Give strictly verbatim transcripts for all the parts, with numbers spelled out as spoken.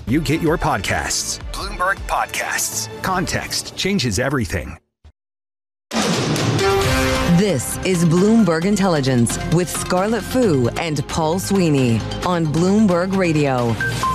you get your podcasts. Bloomberg Podcasts. Context changes everything. This is Bloomberg Intelligence with Scarlett Fu and Paul Sweeney on Bloomberg Radio.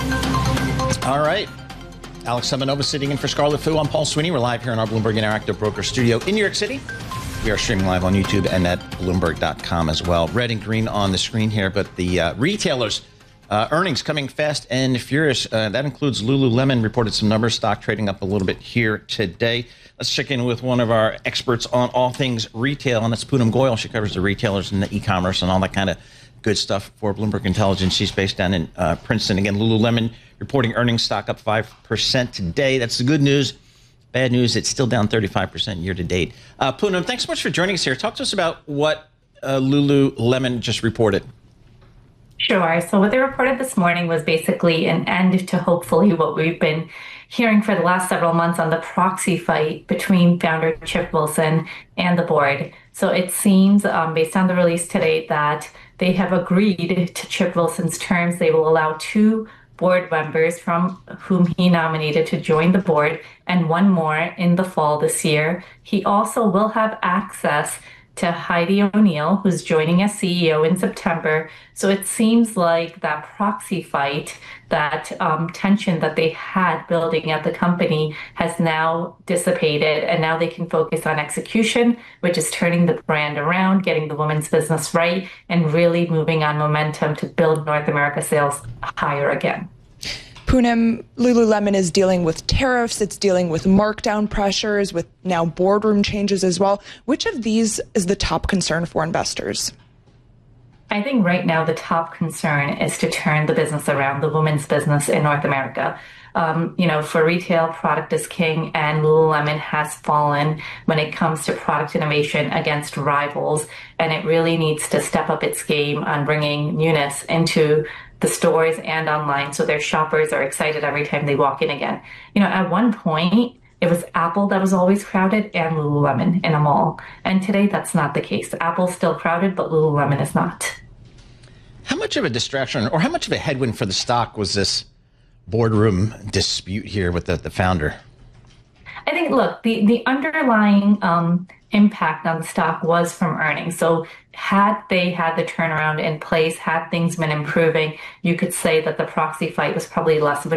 All right. Alex Semenova sitting in for Scarlett Fu. I'm Paul Sweeney. We're live here in our Bloomberg Interactive Broker studio in New York City. We are streaming live on YouTube and at Bloomberg dot com as well. Red and green on the screen here, but the uh, retailers' uh, earnings coming fast and furious. Uh, that includes Lululemon reported some numbers, stock trading up a little bit here today. Let's check in with one of our experts on all things retail, and that's Poonam Goyal. She covers the retailers and the e-commerce and all that kind of good stuff for Bloomberg Intelligence. She's based down in uh, Princeton. Again, Lululemon reporting earnings, stock up five percent today. That's the good news. Bad news, it's still down thirty-five percent year to date. Uh, Poonam, thanks so much for joining us here. Talk to us about what uh, Lululemon just reported. Sure. So what they reported this morning was basically an end to hopefully what we've been hearing for the last several months on the proxy fight between founder Chip Wilson and the board. So it seems, um, based on the release today, that they have agreed to Chip Wilson's terms. They will allow two board members from whom he nominated to join the board and one more in the fall this year. He also will have access to Heidi O'Neill, who's joining as C E O in September. So it seems like that proxy fight, that um, tension that they had building at the company has now dissipated, and now they can focus on execution, which is turning the brand around, getting the women's business right, and really moving on momentum to build North America sales higher again. Poonam, Lululemon is dealing with tariffs, it's dealing with markdown pressures, with now boardroom changes as well. Which of these is the top concern for investors? I think right now the top concern is to turn the business around, the women's business in North America. Um, you know, for retail, product is king, and Lululemon has fallen when it comes to product innovation against rivals, and it really needs to step up its game on bringing newness into the stores and online, so their shoppers are excited every time they walk in again. You know, at one point, it was Apple that was always crowded and Lululemon in a mall. And today, that's not the case. Apple's still crowded, but Lululemon is not. How much of a distraction or how much of a headwind for the stock was this boardroom dispute here with the, the founder? I think, look, the, the underlying um, impact on the stock was from earnings. So had they had the turnaround in place, had things been improving, you could say that the proxy fight was probably less of a